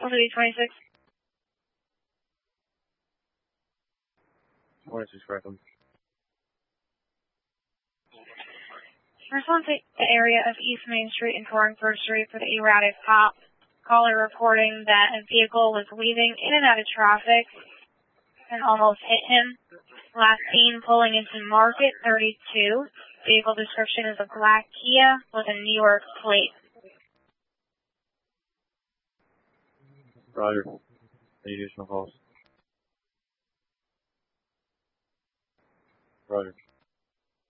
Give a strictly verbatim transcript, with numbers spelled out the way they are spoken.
Will be twenty-six. twenty-six, Franklin. Respond to the area of East Main Street and Torringford Street for the erratic cop. Caller reporting that a vehicle was weaving in and out of traffic and almost hit him. Last seen pulling into Market thirty-two. Vehicle description is a black Kia with a New York plate. Roger. Any additional calls? Roger.